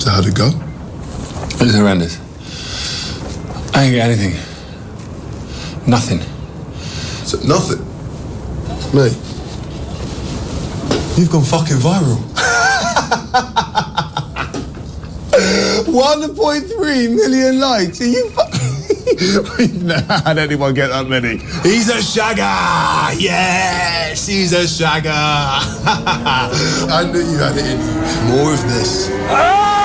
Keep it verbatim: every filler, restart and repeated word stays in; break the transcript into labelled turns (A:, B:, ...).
A: So how'd it go?
B: It was horrendous. I didn't get anything. Nothing.
A: So, nothing? Mate, you've gone fucking viral. one point three million likes. Are you fu- We've never had anyone get that many. He's a shagger! Yes! He's a shagger! I knew you had it in you. More of this.